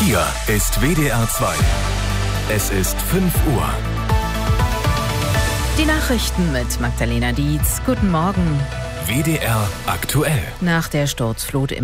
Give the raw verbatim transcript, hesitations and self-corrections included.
Hier ist W D R zwei. Es ist fünf Uhr. Die Nachrichten mit Magdalena Dietz. Guten Morgen. W D R aktuell. Nach der Sturzflut im